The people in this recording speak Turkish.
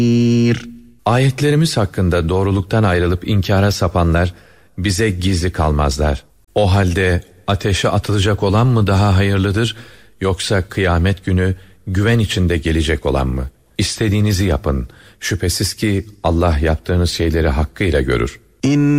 Ayetlerimiz hakkında doğruluktan ayrılıp inkara sapanlar bize gizli kalmazlar. O halde ateşe atılacak olan mı daha hayırlıdır, yoksa kıyamet günü güven içinde gelecek olan mı? İstediğinizi yapın. Şüphesiz ki Allah yaptığınız şeyleri hakkıyla görür.